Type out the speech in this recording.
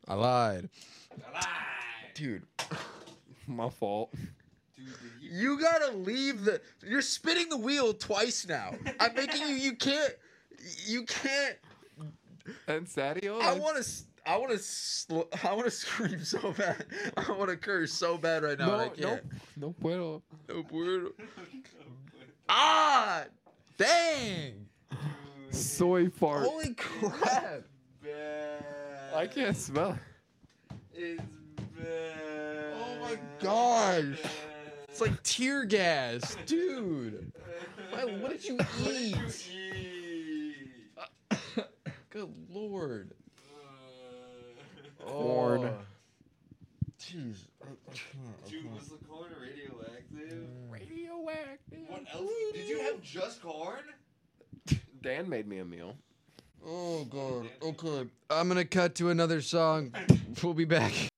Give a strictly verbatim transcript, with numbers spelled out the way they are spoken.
I lied. I lied. Dude, My fault. Dude, did you? you gotta leave the. You're spinning the wheel twice now. I'm making you. You can't. You can't. And Sadio? I want to. I want to. Sl- I want to scream so bad. I want to curse so bad right now. No, and I can't. no, no puedo. No puedo. Ah, dang! Soy fart. Holy crap! Bad. I can't smell it. It's bad. Oh my gosh! It's like tear gas, dude. Why, what did you eat? Good lord. Corn. Oh. Jeez. I, I can't. I Dude, can't. was the corn radioactive? Radioactive. What else? Did you have just corn? Dan made me a meal. Oh god. Okay. I'm gonna cut to another song. We'll be back.